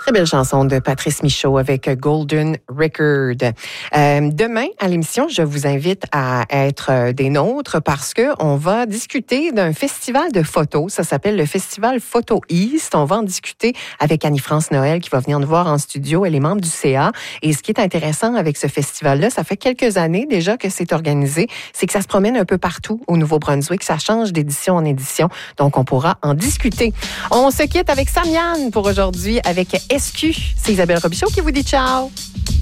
Très belle chanson de Patrice Michaud avec Golden Record. Demain, à l'émission, je vous invite à être des nôtres parce qu'on va discuter d'un festival de photos. Ça s'appelle le Festival Photo East. On va en discuter avec Annie-France Noël qui va venir nous voir en studio. Elle est membre du CA. Et ce qui est intéressant avec ce festival-là, ça fait quelques années déjà que c'est organisé, c'est que ça se promène un peu partout au Nouveau-Brunswick. Ça change d'édition en édition. Donc, on pourra en discuter. On se quitte avec Samian pour aujourd'hui avec SQ. C'est Isabelle Robichaud qui vous dit ciao.